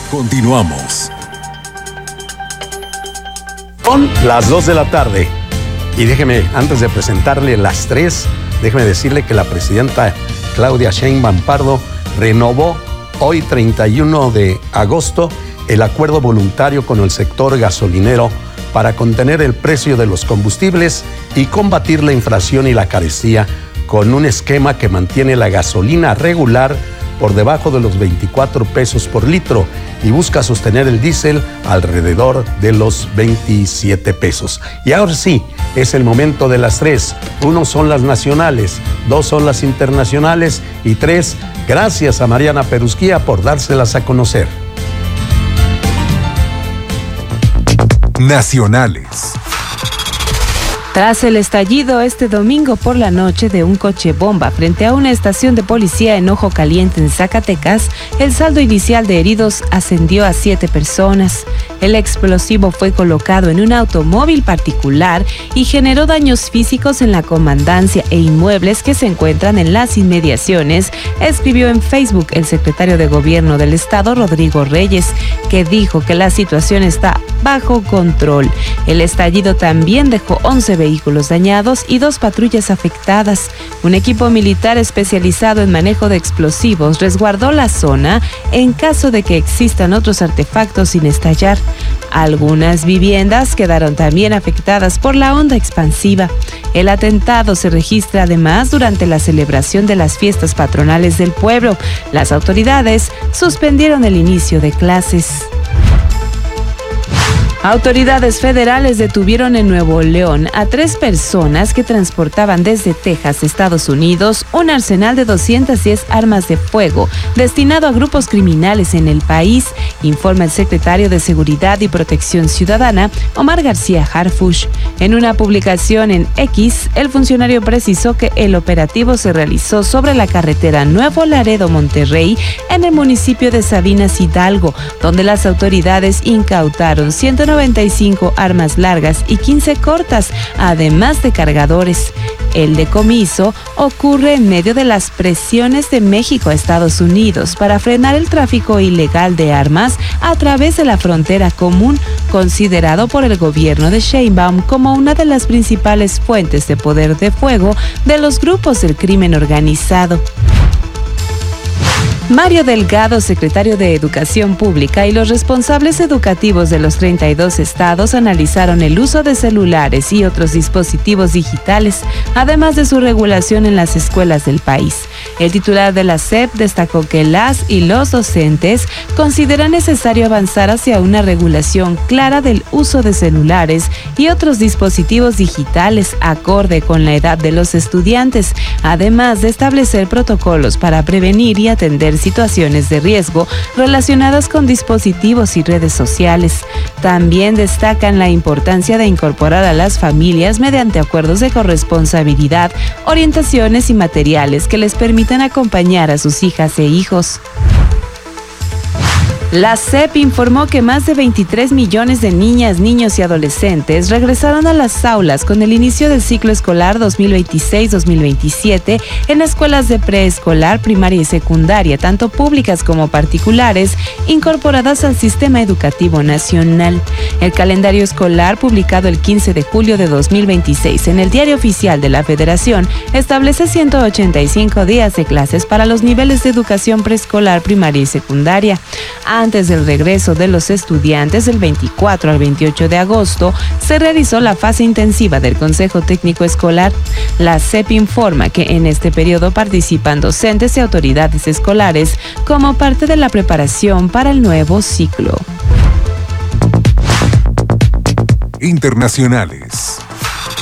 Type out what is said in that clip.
Continuamos. Son las 2 de la tarde. Y déjeme, antes de presentarle las 3, déjeme decirle que la presidenta Claudia Sheinbaum Pardo renovó hoy 31 de agosto el acuerdo voluntario con el sector gasolinero para contener el precio de los combustibles y combatir la inflación y la carestía con un esquema que mantiene la gasolina regular por debajo de los 24 pesos por litro y busca sostener el diésel alrededor de los 27 pesos. Y ahora sí, es el momento de las 3. 1 son las nacionales, 2 son las internacionales y 3, gracias a Mariana Perusquía por dárselas a conocer. Nacionales. Tras el estallido este domingo por la noche de un coche bomba frente a una estación de policía en Ojo Caliente, en Zacatecas, el saldo inicial de heridos ascendió a 7 personas. El explosivo fue colocado en un automóvil particular y generó daños físicos en la comandancia e inmuebles que se encuentran en las inmediaciones, escribió en Facebook el secretario de Gobierno del Estado, Rodrigo Reyes, que dijo que la situación está bajo control. El estallido también dejó 11 vehículos dañados y 2 patrullas afectadas. Un equipo militar especializado en manejo de explosivos resguardó la zona en caso de que existan otros artefactos sin estallar. Algunas viviendas quedaron también afectadas por la onda expansiva. El atentado se registra además durante la celebración de las fiestas patronales del pueblo. Las autoridades suspendieron el inicio de clases. Autoridades federales detuvieron en Nuevo León a 3 personas que transportaban desde Texas, Estados Unidos, un arsenal de 210 armas de fuego destinado a grupos criminales en el país, informa el secretario de Seguridad y Protección Ciudadana, Omar García Harfuch. En una publicación en X, el funcionario precisó que el operativo se realizó sobre la carretera Nuevo Laredo-Monterrey, en el municipio de Sabinas, Hidalgo, donde las autoridades incautaron 195 armas largas y 15 cortas, además de cargadores. El decomiso ocurre en medio de las presiones de México a Estados Unidos para frenar el tráfico ilegal de armas a través de la frontera común, considerado por el gobierno de Sheinbaum como una de las principales fuentes de poder de fuego de los grupos del crimen organizado. Mario Delgado, secretario de Educación Pública, y los responsables educativos de los 32 estados analizaron el uso de celulares y otros dispositivos digitales, además de su regulación en las escuelas del país. El titular de la SEP destacó que las y los docentes consideran necesario avanzar hacia una regulación clara del uso de celulares y otros dispositivos digitales acorde con la edad de los estudiantes, además de establecer protocolos para prevenir y atender situaciones de riesgo relacionadas con dispositivos y redes sociales. También destacan la importancia de incorporar a las familias mediante acuerdos de corresponsabilidad, orientaciones y materiales que les permitan acompañar a sus hijas e hijos. La SEP informó que más de 23 millones de niñas, niños y adolescentes regresaron a las aulas con el inicio del ciclo escolar 2026-2027 en escuelas de preescolar, primaria y secundaria, tanto públicas como particulares, incorporadas al Sistema Educativo Nacional. El calendario escolar, publicado el 15 de julio de 2026 en el Diario Oficial de la Federación, establece 185 días de clases para los niveles de educación preescolar, primaria y secundaria. Antes del regreso de los estudiantes, del 24 al 28 de agosto, se realizó la fase intensiva del Consejo Técnico Escolar. La SEP informa que en este periodo participan docentes y autoridades escolares como parte de la preparación para el nuevo ciclo. Internacionales.